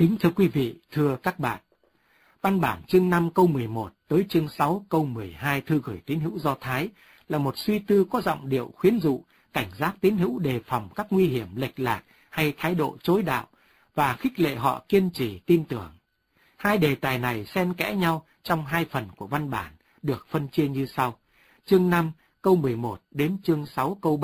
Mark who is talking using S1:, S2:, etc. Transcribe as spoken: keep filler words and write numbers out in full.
S1: Kính thưa quý vị, thưa các bạn, văn bản chương năm câu mười một tới chương sáu câu mười hai thư gửi tín hữu Do Thái là một suy tư có giọng điệu khuyến dụ, cảnh giác tín hữu đề phòng các nguy hiểm lệch lạc hay thái độ chối đạo và khích lệ họ kiên trì tin tưởng. Hai đề tài này xen kẽ nhau trong hai phần của văn bản được phân chia như sau. Chương năm câu mười một đến chương sáu câu ba.